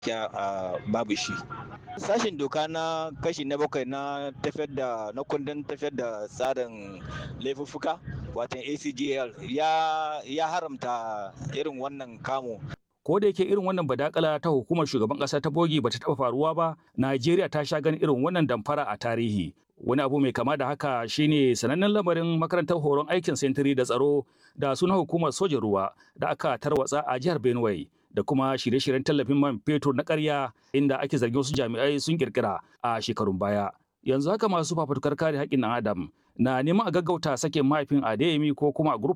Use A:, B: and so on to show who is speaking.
A: babu shi. Sashen doka na kashi na 7 na kundin tafiyar da tsarin laifuffuka watan ACGL ya haramta irin wannan kamo.
B: Ko da yake irin wannan badakala ta hukumar shugaban ƙasa ta bogi bata taɓa faruwa ba, Najeriya ta sha ganin irin wannan damfara a tarihi. Wani abu mai kama da haka shine sanannen lamarin makarantar horon aikin sentiri da tsaro da sunan hukumar sojan ruwa da aka tarwatsa a jihar Benue da kuma shirye-shiryen tallafin man fetur na ƙarya inda ake zargin wasu jami'ai sun kirkira a shekarun baya. Yanzu haka masu fafutukar kare haƙƙin ɗan Adam na neman a gaggauta sakin mahaifin Adeyemi ko kuma a